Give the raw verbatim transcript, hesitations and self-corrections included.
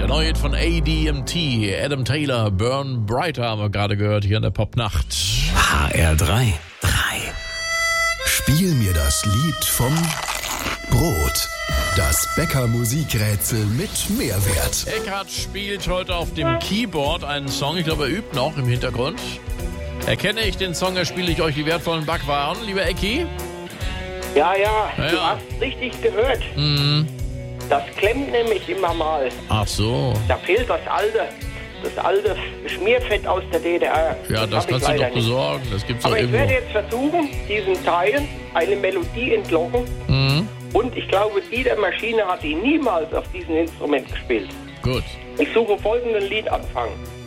Der neue von A D M T, Adam Taylor, Burn Brighter haben wir gerade gehört hier in der Popnacht. H R drei. drei. Spiel mir das Lied vom Brot. Das Bäcker-Musikrätsel mit Mehrwert. Eckhard spielt heute auf dem Keyboard einen Song. Ich glaube, er übt noch im Hintergrund. Erkenne ich den Song, erspiele ich euch die wertvollen Backwaren. Lieber Ecki? Ja, ja, Ja, du ja. hast richtig gehört. Mhm. Das klemmt nämlich immer mal. Ach so. Da fehlt das alte, das alte Schmierfett aus der D D R. Ja, das hab ich kannst du leider doch nicht. besorgen. Das gibt's doch Aber ich irgendwo. werde jetzt versuchen, diesen Teil eine Melodie entlocken. Mhm. Und ich glaube, die der Maschine hat die niemals auf diesem Instrument gespielt. Gut. Ich suche folgenden Liedanfang.